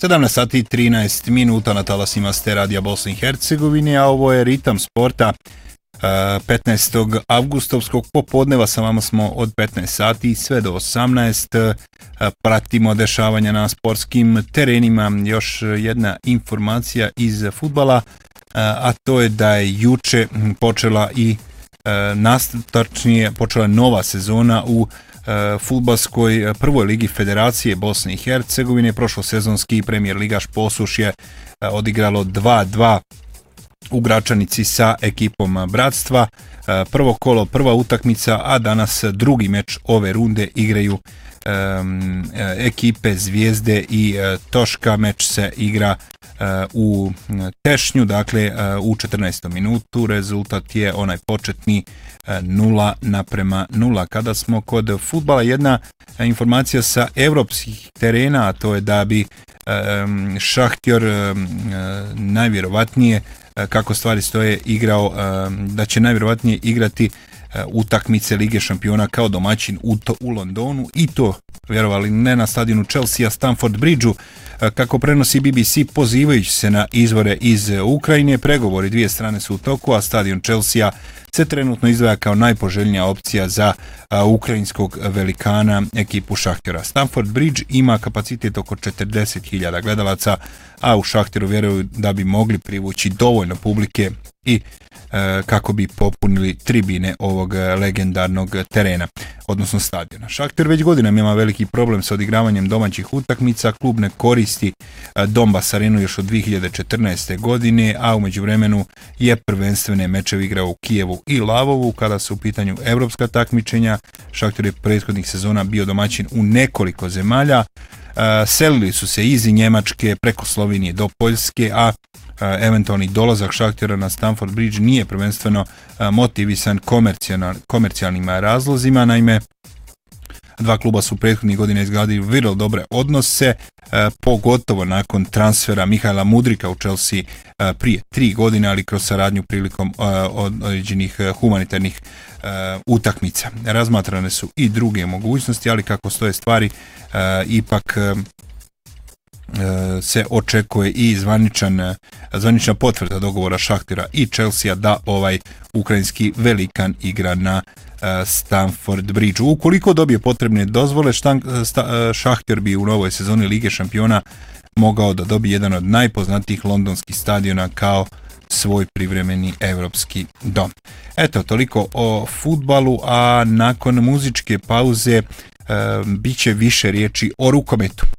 17 sati i 13 minuta na talasima ste Radija Bosne i Hercegovine, a ovo je Ritam sporta 15. avgustovskog popodneva. Sa vama smo od 15 sati sve do 18. Pratimo dešavanja na sportskim terenima. Još jedna informacija iz fudbala, a to je da je juče počela i počela nova sezona u fudbalskoj prvoj ligi Federacije Bosne i Hercegovine. Prošlosezonski premijer ligaš Posuš je odigralo 2-2 u Gračanici sa ekipom Bratstva. Prvo kolo, prva utakmica, a danas drugi meč ove runde igraju ekipe Zvijezde i Toška. Meč se igra u Tešnju, dakle u 14. minutu. Rezultat je onaj početni 0:0. Kada smo kod fudbala, jedna informacija sa evropskih terena, a to je da bi Šahtjor najvjerovatnije, kako stvari stoje, da će najvjerovatnije igrati utakmice Lige šampiona kao domaćin u Londonu, i to, vjerovali ne, na stadionu Chelsea Stamford Bridgeu. Kako prenosi BBC, pozivajući se na izvore iz Ukrajine, pregovori dvije strane su u toku, a stadion Chelsea se trenutno izdvaja kao najpoželjnija opcija za ukrajinskog velikana ekipu Šahtjora. Stamford Bridge ima kapacitet oko 40.000 gledalaca, a u Šahtjeru vjeruju da bi mogli privući dovoljno publike i kako bi popunili tribine ovog legendarnog terena, odnosno stadiona. Šahtjer već godinama ima veliki problem sa odigravanjem domaćih utakmica. Klub ne koristi Donbas arenu još od 2014. godine, a u međuvremenu je prvenstvene mečeve igrao u Kijevu i Lavovu. Kada su u pitanju evropska takmičenja, Šahtjer je prethodnih sezona bio domaćin u nekoliko zemalja. Selili su se iz Njemačke preko Slovenije do Poljske, a eventualni dolazak Šahtjera na Stamford Bridge nije prvenstveno motivisan komercijalnim razlozima. Naime, dva kluba su prethodnih godina izgradili vrlo dobre odnose, pogotovo nakon transfera Mihajla Mudrika u Chelsea prije 3 godine, ali kroz saradnju prilikom određenih humanitarnih utakmica. Razmatrane su i druge mogućnosti, ali kako stoje stvari, ipak se očekuje i zvanična potvrda dogovora Šahtjera i Chelsea da ovaj ukrajinski velikan igra na Stamford Bridgeu. Ukoliko dobije potrebne dozvole, Šahtjer bi u novoj sezoni Lige šampiona mogao da dobije jedan od najpoznatijih londonskih stadiona kao svoj privremeni evropski dom. Eto, toliko o fudbalu, a nakon muzičke pauze bit će više riječi o rukometu.